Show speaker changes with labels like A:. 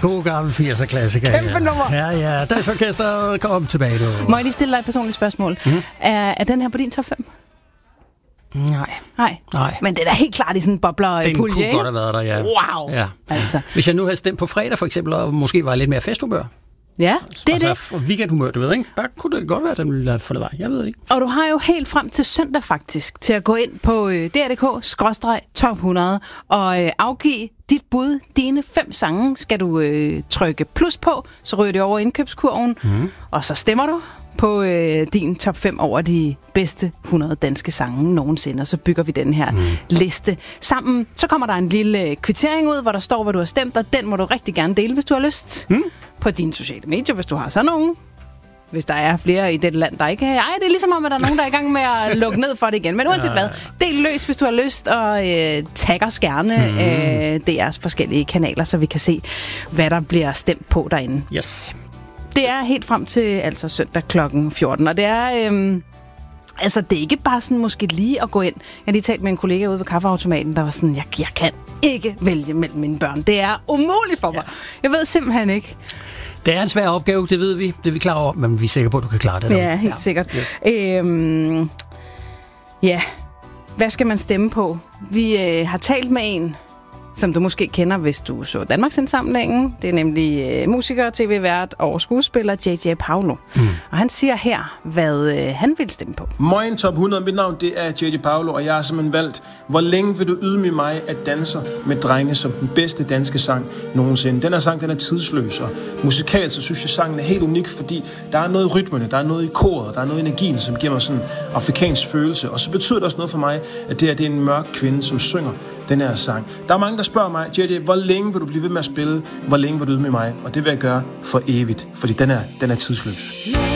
A: God gammel 80'er klassiker.
B: Kæmpe nummer.
A: Ja, Dansorkestret kom tilbage nu.
B: Må jeg lige stille dig et personligt spørgsmål? Er den her på din top 5? Nej. Men det er da helt klart i sådan en bobler-pulje,
A: Den kunne
B: ikke?
A: godt have været der, ja.
B: Wow.
A: Ja.
B: Altså.
A: Hvis jeg nu havde stemt på fredag for eksempel, og måske var lidt mere festhumør.
B: Ja, det er det.
A: Altså weekendhumør, du ved, ikke? Der kunne det godt være, at den ville have fundet vej. Jeg ved det ikke.
B: Og du har jo helt frem til søndag faktisk til at gå ind på dr.dk/top 100 og afgive dit bud. Dine 5 sange skal du trykke plus på, så ryger det over indkøbskurven, og så stemmer du på din top 5 over de bedste 100 danske sange nogensinde, og så bygger vi den her liste sammen. Så kommer der en lille kvittering ud, hvor der står, hvad du har stemt, og den må du rigtig gerne dele, hvis du har lyst. På dine sociale medier, hvis du har sådan nogen. Hvis der er flere i dette land, der ikke... Ej, det er ligesom om, at der er nogen, der er i gang med at lukke ned for det igen. Men uanset hvad, del løs, hvis du har lyst, og tag os gerne DR's forskellige kanaler, så vi kan se, hvad der bliver stemt på derinde.
A: Yes.
B: Det er helt frem til altså søndag kl. 14, og det er... altså, det er ikke bare sådan måske lige at gå ind. Jeg har lige talt med en kollega ude ved kaffeautomaten, der var sådan, jeg kan ikke vælge mellem mine børn. Det er umuligt for mig. Jeg ved simpelthen ikke.
A: Det er en svær opgave, det ved vi. Det er vi klar over, men vi er sikre på, at du kan klare det.
B: Ja, helt sikkert.
A: Yes.
B: Ja, hvad skal man stemme på? Vi har talt med en, som du måske kender, hvis du så Danmarksindsamlingen. Det er nemlig musiker, tv-vært og skuespiller JJ Paulo. Og han siger her, hvad han vil stemme på.
C: Moin Top 100, mit navn det er JJ Paulo, og jeg har simpelthen valgt, hvor længe vil du ydmyge mig at danser med drenge som den bedste danske sang nogensinde. Den her sang, den er tidsløs, og musikalt, så synes jeg, sangen er helt unik, fordi der er noget i rytmerne, der er noget i koret, der er noget i energien, som giver mig sådan en afrikansk følelse. Og så betyder det også noget for mig, at det er en mørk kvinde, som synger den her sang. Der er mange, der spørger mig, JJ, hvor længe vil du blive ved med at spille? Hvor længe vil du ydmyge mig? Og det vil jeg gøre for evigt, fordi den er tidsløs.